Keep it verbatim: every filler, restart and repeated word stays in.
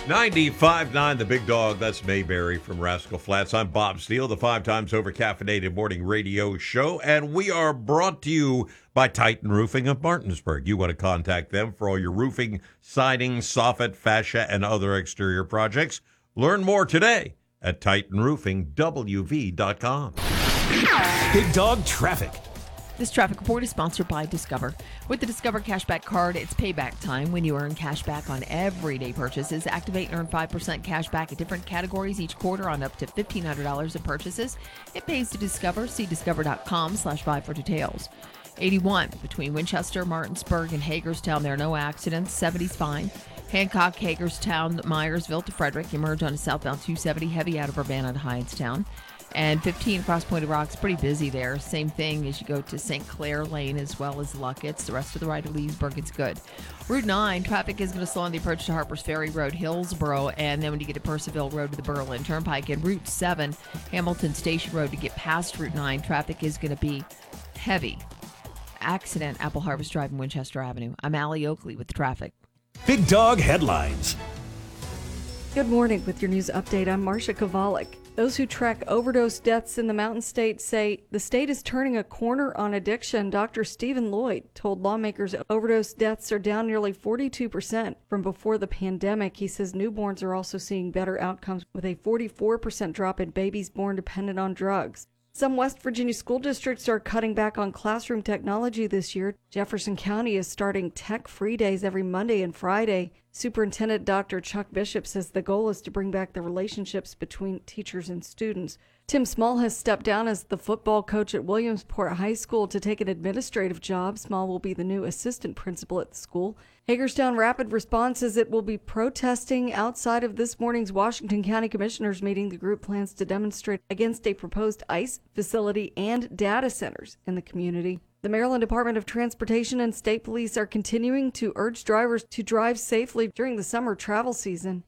ninety-five point nine The Big Dog. That's Mayberry from Rascal Flats. I'm Bob Steele, the five times over caffeinated morning radio show, and we are brought to you by Titan Roofing of Martinsburg. You want to contact them for all your roofing, siding, soffit, fascia, and other exterior projects. Learn more today at titan roofing w v dot com. Big Dog Traffic. This traffic report is sponsored by Discover. With the Discover Cashback Card, it's payback time when you earn cash back on everyday purchases. Activate and earn five percent cash back at different categories each quarter on up to fifteen hundred dollars of purchases. It pays to Discover. See discover.com slash buy for details. eighty-one between Winchester, Martinsburg, and Hagerstown. There are no accidents. seventy's fine. Hancock, Hagerstown, Myersville to Frederick. You merge onto southbound two seventy, heavy out of Urbana to Hyattstown. And fifteen across Pointed Rocks, pretty busy there. Same thing as you go to Saint Clair Lane as well as Luckett's. The rest of the right of Leesburg, it's good. Route nine, traffic is going to slow on the approach to Harpers Ferry Road, Hillsboro, and then when you get to Percival Road to the Berlin Turnpike. And Route seven, Hamilton Station Road to get past Route nine, traffic is going to be heavy. Accident, Apple Harvest Drive and Winchester Avenue. I'm Allie Oakley with the traffic. Big Dog Headlines. Good morning. With your news update, I'm Marcia Kovalik. Those who track overdose deaths in the Mountain State say the state is turning a corner on addiction. Doctor Stephen Lloyd told lawmakers overdose deaths are down nearly forty-two percent from before the pandemic. He says newborns are also seeing better outcomes with a forty-four percent drop in babies born dependent on drugs. Some West Virginia school districts are cutting back on classroom technology this year. Jefferson County is starting tech-free days every Monday and Friday. Superintendent Doctor Chuck Bishop says the goal is to bring back the relationships between teachers and students. Tim Small has stepped down as the football coach at Williamsport High School to take an administrative job. Small will be the new assistant principal at the school. Hagerstown Rapid Response says it will be protesting outside of this morning's Washington County Commissioners meeting. The group plans to demonstrate against a proposed ICE facility and data centers in the community. The Maryland Department of Transportation and state police are continuing to urge drivers to drive safely during the summer travel season.